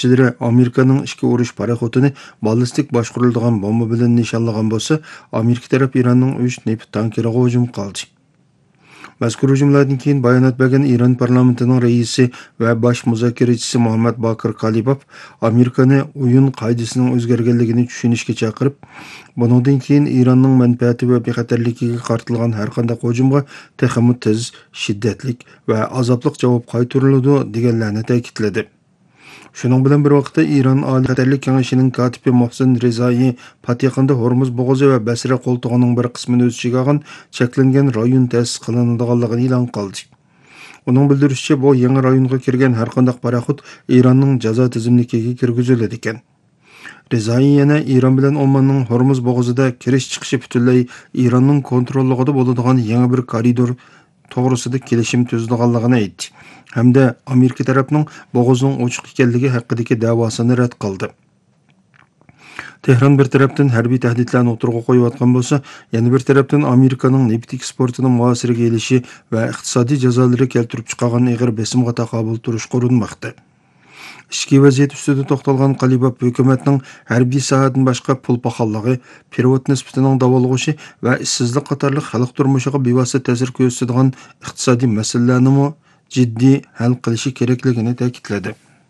elçileri Amerikanın iki uruş paraxotini ballistik başkurulduğan bomba bilen nişanlagan bolsa, Amerika taraf İranның 3 neft tankeriga hujum qildi. Mazkur hujumlardan keyin bayonot bergan İran parlamentining raisi va bosh muzokarachi Muhammad Bakir Kalibov Amerikani o'yin qoidasining o'zgarganligini tushunishga chaqirib, bundan keyin İranning manfaati va bexatarligiga qartilgan har qanday hujumga texmi tez, shiddatlik va azobli javob qaytariladi deganlarni ta'kidladi. Şunun bilan bir vaqtda İran Oliy xatarlik kengashining katibi Muhsin Rizai Patiyaqında Hormuz bo'g'ozi va Basra qo'ltig'ining bir qismini o'z ichiga olgan cheklangan rayon ta'sis qilinadiganligini e'lon qildi. Uning bildirishicha, bu yangi rayonga kirgan har qanday paraxot İranning jazo tizimligiga kirgiziladi ekan. Rizai yana İran bilan Omanning Hormuz bo'g'ozida kirish chiqishi butunlay İranning kontrolligida bo'ladigan yangi bir koridor to'g'risida kelishim tuzilganligini aytdi. Hamda Amerika tarafining bo'g'ozning ochiq ekanligi haqidagi da'vosini rad qildi. Tehron bir tarafdan harbiy tahdidlarni o'tirg'a qo'yayotgan bo'lsa, yana bir tarafdan Amerikaning neft eksportini muosiraga elishi va iqtisodiy jazolarga keltirib chiqargan ig'ir besimga taqobil turish qurinmoqda. Ichki vaziyat ustida to'xtalgan Qalibov hukumatning harbiy sohadan boshqa pul paxolligi, perevod nisbatining davolg'ishi va ishsizlik qatorliq xalq turmushiga bevosita ta'sir ko'rsatadigan iqtisodiy masalalarni jiddiy hal qilishi kerakligini ta'kidladi.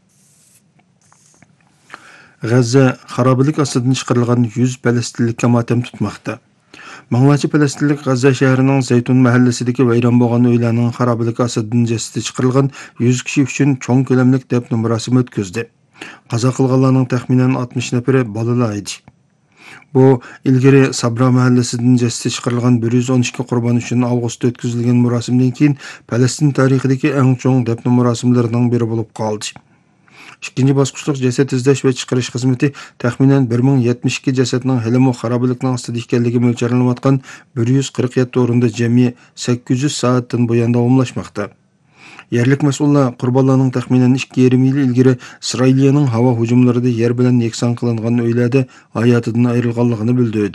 G'azza xarobilik ostidan chiqarilgan 100 falastinlikka motam tutmoqda. Minglarcha falastinlik G'azza shahrining Zaytun mahallasidagi vayron bo'lgan uylarning xarobilik ostidan jasadi chiqarilgan 100 kishi uchun cho'ng ko'lamli dafn marosimi o'tkazdi. Qazo qilganlarning taxminan 60 nafari bolalar edi. Bu ilgari Sabra mahallasidan jasadi chiqarilgan 112 qurbon uchun avgustda o'tkazilgan marosimdan keyin Falastin tarixidagi eng cho'ng dafn marosimlarining biri bo'lib qoldi. İkinci bosqichlik jasad izlash va chiqarish xizmati taxminan 1072 jasadning hilmi xarobilikning ostida ekanligi mo'ljallanayotgan 147 o'rinda jami 800 soatdan buyon davomlashmoqda. Yerlik mas'ullar qurbonlarning taxminan 2,5 yil ilgari Isroilning havo hujumlarida yer bilan yakson qilingan uylarda hayotidan ayrilganligini bildirdi.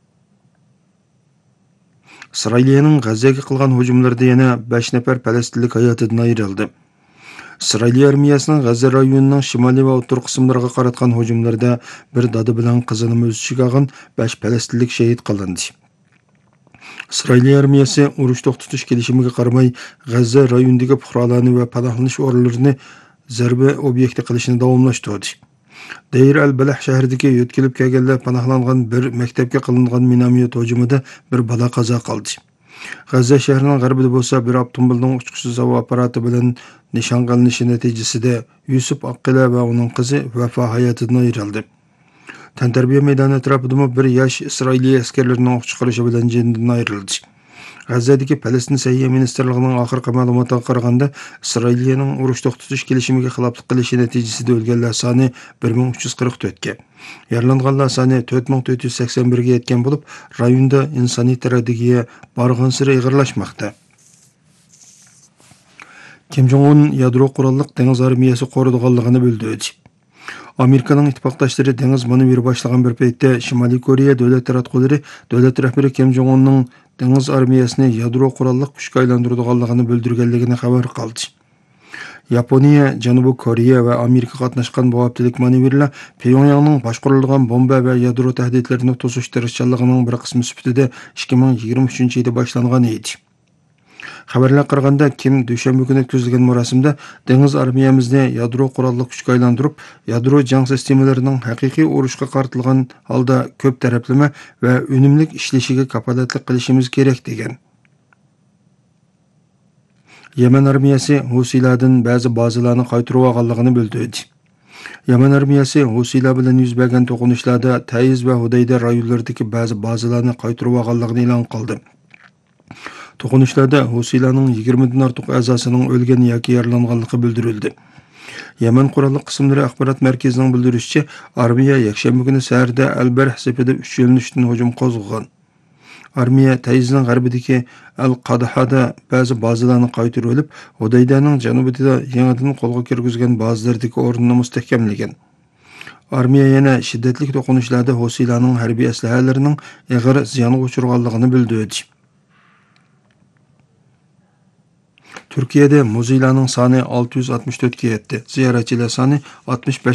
Isroilning G'azzaga qilgan hujumlarida yana 5 nafar falastinlik hayotidan ayrildi. İsrail armiyasining G'azza rayonining shimoliy va o'rta qismlariga qaratgan hujumlarida bir dodi bilan qizini o'z ichiga olgan 5 falastinlik shahid qilindi. İsrail armiyasi urush to'xtatish kelishimiga qaramay G'azza rayonidagi fuqarolarni va panohlanish o'rinlarini zarba obyekti qilishni davomlashtirdi. Deir al-Balah shahridagi yo'tkilib kelganlar panohlangan bir maktabga qilingan minomyot hujumida bir bola qazo qildi. G'azza shahrining g'arbida bo'lsa, bir avtomobilning uchqusiz havo apparati bilan nishon qilinishi natijasida Yusuf Oqqila va uning qizi vafo hayotidan ayrildi. Tantarbiya maydoni atrofida bir yosh Isroiliy askarlarning o'q chiqarishi bilan jonidan ayrildi. G'azzadagi Falastin Sahiyya ministrligining oxirgi ma'lumotiga qaraganda, Isroilning urush to'xtatish kelishimiga xiloflik qilishi natijasida o'lganlar soni 1344 ga, yaralanganlar soni 4481 ga yetgan bo'lib, rayonda insoniy tragediya borgan sari ig'irlashmoqda. Kim Jong-un yadro qurolliq dengiz armiyasi qo'ridiganligini bildirdi. Amerikaning ittifoqdoshlari dengiz manevri boshlagan bir paytda Shimoliy Koreya davlat taratqullari davlat rahbari Kim Jong-unning dengiz armiyasini yadro qurolliq kuchga aylantiradiganligini bildirganligini xabar qildi. Yaponiya, Janubiy Koreya va Amerika qatnashgan bu haftalik manevrlar Pyongyangning boshqarilgan bomba va yadro tahdidlarini to'sish tirishchanligining bir qismi sifatida 2023-yilda boshlangan edi. Xabarlar qaraganda Kim dushanba kuni o'tkazilgan marosimda dengiz armiyamizni yadro qurolli kuchga aylantirib, yadro jang sistemalarining haqiqiy urushga qartilgan holda ko'p taraflama va unumli ishlashiga kafolatlik qilishimiz kerak degan. Yaman armiyasi Husiylardan ba'zi bazalarni qaytarib olganligini bildirdi. Yaman armiyasi Husiylar bilan yuz bergan to'qinishlarda Taiz va Hudayda rayonlaridagi ba'zi bazalarni qaytarib olganligini e'lon qildi. To'qinishlarda Husiylarning 20 dan ortiq a'zosining o'lgan yoki yaralanganligi bildirildi. Yaman qurolli qismlari axborot markazining bildirishicha, armiya yakshanba kuni saharda Al-Barh sepida 3 yo'nalishdan hujum qo'zg'agan. Armiya Taizning g'arbidagi Al-Qadhada ba'zi bazalarni qaytarib olib, Hudaydaning janubida yangidan qo'lga kirgizgan bazalardagi o'rnini mustahkamlagan. Armiya yana shiddatli to'qinishlarda Husiylarning harbiy aslahalarining ig'ir ziyonga uchraganligini bildirdi. Türkiye'de muzeylarning soni 664 ga yetdi. Ziyoratchilar soni 65